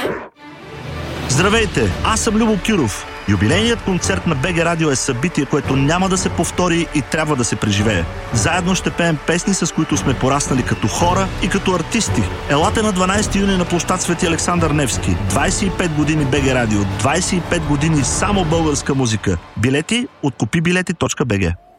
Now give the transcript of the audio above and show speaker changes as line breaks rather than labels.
Здравейте, аз съм Любо Киров. Юбилейният концерт на БГ Радио е събитие, което няма да се повтори и трябва да се преживее. Заедно ще пеем песни, с които сме пораснали като хора и като артисти. Елате на 12 юни на площад Свети Александър Невски. 25 години БГ Радио, 25 години само българска музика. Билети от kupibileti.bg.